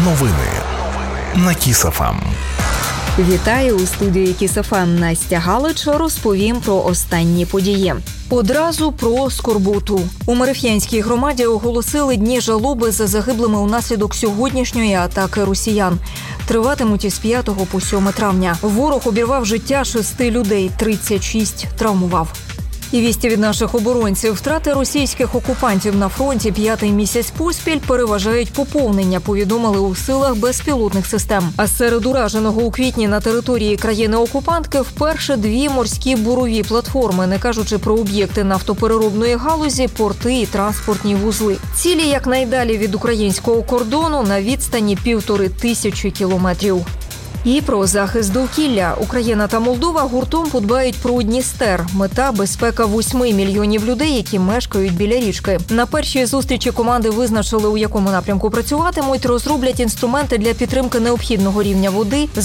Новини на Kiss FM. Вітаю у студії Kiss FM. Настя Галич. Розповім про останні події. Одразу про скорботу. У Мариф'янській громаді оголосили дні жалоби за загиблими унаслідок сьогоднішньої атаки росіян. Триватимуть із 5 по 7 травня. Ворог обірвав життя 6 людей, 36 травмував. І вісті від наших оборонців. Втрати російських окупантів на фронті 5-й місяць поспіль переважають поповнення, повідомили у силах безпілотних систем. А серед ураженого у квітні на території країни-окупантки вперше 2 морські бурові платформи, не кажучи про об'єкти нафтопереробної галузі, порти і транспортні вузли. Цілі якнайдалі від українського кордону на відстані 1500 кілометрів. І про захист довкілля. Україна та Молдова гуртом подбають про Дністер. Мета – безпека 8 мільйонів людей, які мешкають біля річки. На першій зустрічі команди визначили, у якому напрямку працюватимуть, розроблять інструменти для підтримки необхідного рівня води,